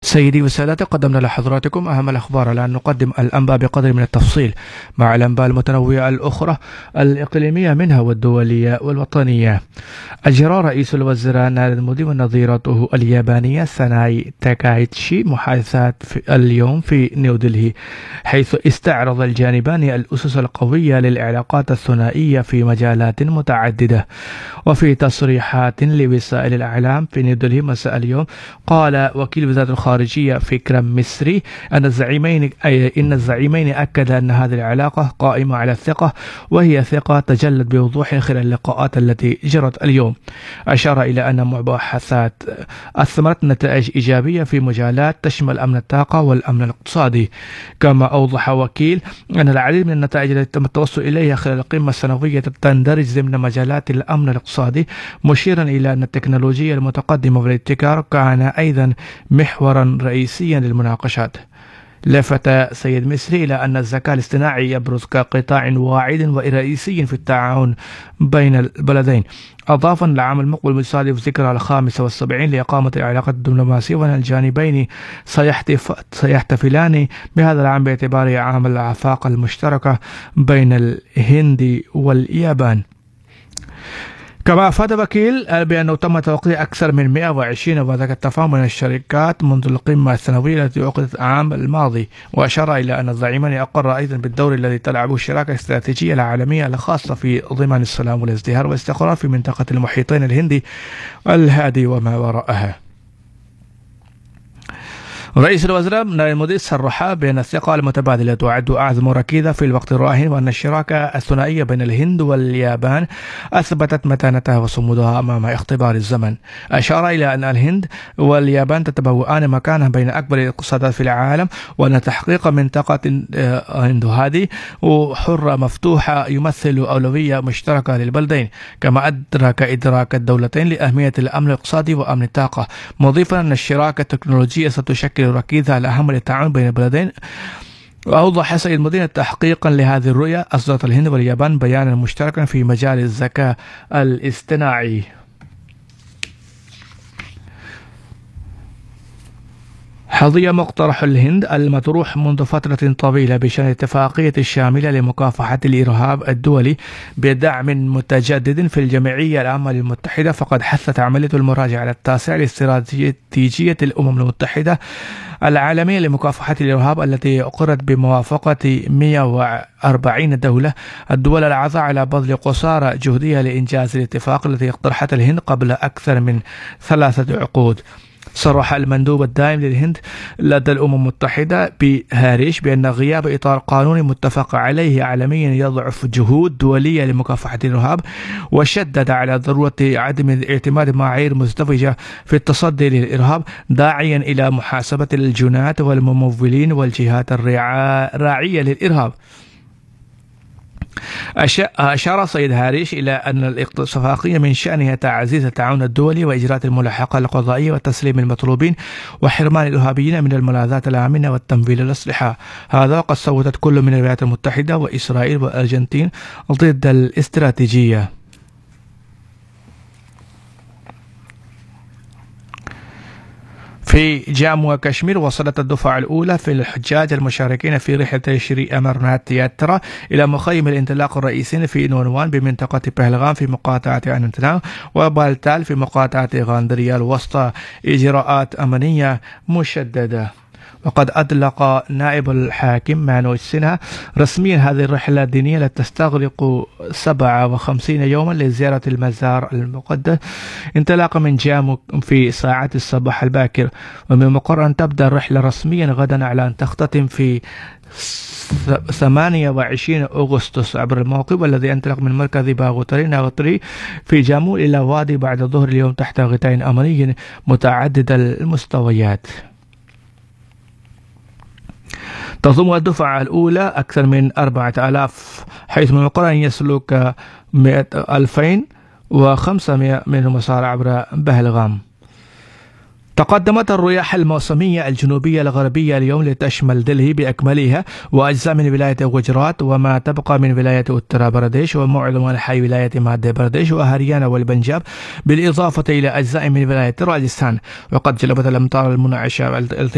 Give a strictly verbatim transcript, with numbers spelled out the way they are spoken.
سيدي وسادتي، قدمنا لحضراتكم أهم الأخبار، الآن نقدم الأنباء بقدر من التفصيل مع الأنباء المتنوعة الأخرى الإقليمية منها والدولية والوطنية. أجرى رئيس الوزراء ناريندرا مودي ونظيرته اليابانية ساناي تاكايتشي محادثات في اليوم في نيودلهي، حيث استعرض الجانبان الأسس القوية للعلاقات الثنائية في مجالات متعددة. وفي تصريحات لوسائل الإعلام في نيودلهي مساء اليوم، قال وكيل وزارة الخارجية فكرم مصري أن الزعيمين أي إن الزعيمين أكد أن هذه العلاقة قائمة على الثقة، وهي ثقة تجلت بوضوح خلال اللقاءات التي جرت اليوم. أشار إلى أن المباحثات أثمرت نتائج إيجابية في مجالات تشمل أمن الطاقة والأمن الاقتصادي. كما أوضح وكيل أن العديد من النتائج التي تم التوصل إليها خلال القمة السنوية تندرج ضمن مجالات الأمن الاقتصادي، مشيرا إلى أن التكنولوجيا المتقدمة والابتكار كان أيضا محورا رئيسيا للمناقشات. لفت سيد مصري إلى أن الذكاء الاصطناعي يبرز كقطاع واعد ورئيسي في التعاون بين البلدين. أضافا العام المقبل مصادف ذكرى الخامسة والسبعين لإقامة العلاقات الدبلوماسية، وأن الجانبين سيحتف... سيحتفلان بهذا العام باعتباره عام الآفاق المشتركة بين الهند واليابان. كما أفاد وكيل بأنه تم توقيع أكثر من مئة وعشرين وثيقة تفاهم بين الشركات منذ القمة السنوية التي عقدت العام الماضي، وأشار إلى أن الزعيمان أقر أيضا بالدور الذي تلعبه الشراكة الاستراتيجية العالمية الخاصة في ضمان السلام والازدهار والاستقرار في منطقة المحيطين الهندي والهادي وما وراءها. رئيس الوزراء ناريندرا مودي صرح بأن الثقة المتبادلة تعد أعظم ركيزة في الوقت الراهن، وأن الشراكة الثنائية بين الهند واليابان أثبتت متانتها وصمودها أمام اختبار الزمن. أشار إلى أن الهند واليابان تتبوأان مكانها بين أكبر الاقتصادات في العالم، وأن تحقيق منطقة هند هادي وحرة مفتوحة يمثل أولوية مشتركة للبلدين. كما أدرك إدراك الدولتين لأهمية الأمن الاقتصادي وأمن الطاقة، مضيفا أن الشراكة التكنولوجية ستشكل ركيزة الأهم للتعاون بين البلدين. وأوضح سيد مودي تحقيقا لهذه الرؤية أصدرت الهند واليابان بيانا مشتركا في مجال الذكاء الاصطناعي. حظي مقترح الهند المطروح منذ فترة طويلة بشأن الاتفاقية الشاملة لمكافحة الإرهاب الدولي بدعم متجدد في الجمعية العامة للمتحدة، فقد حثت عملية المراجعة التاسعة لاستراتيجية الأمم المتحدة العالمية لمكافحة الإرهاب التي أقرت بموافقة مئة وأربعين دولة الدول الأعضاء على بذل قصارى جهدها لإنجاز الاتفاق الذي اقترحته الهند قبل أكثر من ثلاثة عقود. صرح المندوب الدائم للهند لدى الأمم المتحدة بهاريش بأن غياب إطار قانوني متفق عليه عالميا يضعف جهود دولية لمكافحة الإرهاب، وشدد على ضرورة عدم اعتماد معايير مزدوجة في التصدي للإرهاب، داعيا إلى محاسبة الجنات والممولين والجهات الراعية للإرهاب. أشار سيد هاريش إلى أن الاتفاقية من شأنها تعزيز التعاون الدولي وإجراء الملاحقة القضائية وتسليم المطلوبين وحرمان الإرهابيين من الملاذات الآمنة والتمويل الأسلحة. هذا وقد صوتت كل من الولايات المتحدة وإسرائيل والأرجنتين ضد الاستراتيجية. في جامو وكشمير، وصلت الدفعة الأولى في الحجاج المشاركين في رحلة شري أمرنات ياترا إلى مخيم الانطلاق الرئيسي في نونوان بمنطقة بهلغام في مقاطعة أننتناغ، وبالتال في مقاطعة غاندريال، وسط إجراءات أمنية مشددة. وقد أطلق نائب الحاكم مانوج سينها رسميا هذه الرحلة الدينية التي تستغرق سبعة وخمسين يوما لزيارة المزار المقدس، انطلاقا من جامو في ساعات الصباح الباكر. ومن المقرر أن تبدأ الرحلة رسميا غدا على أن تختتم في ثمانية وعشرين أغسطس عبر الموقف والذي ينطلق من مركز باغوتري ناغوتري في جامو إلى وادي بعد ظهر اليوم تحت غطاء أمني متعدد المستويات. تضم الدفعة الأولى أكثر من أربعة آلاف، حيث من المقرر أن يسلك ألفين وخمسمئة منهم مسار عبر بهلغام. تقدمت الرياح الموسمية الجنوبية الغربية اليوم لتشمل دلهي بأكملها وأجزاء من ولاية غجرات وما تبقى من ولاية أوتر برديش ومعظم أنحاء ولاية مادة برديش وهريانا والبنجاب، بالإضافة إلى أجزاء من ولاية راجستان. وقد جلبت الأمطار المنعشة